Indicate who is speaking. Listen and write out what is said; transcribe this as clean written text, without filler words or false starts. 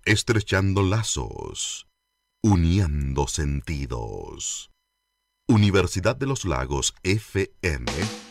Speaker 1: Estrechando lazos, uniendo sentidos. Universidad de los Lagos FM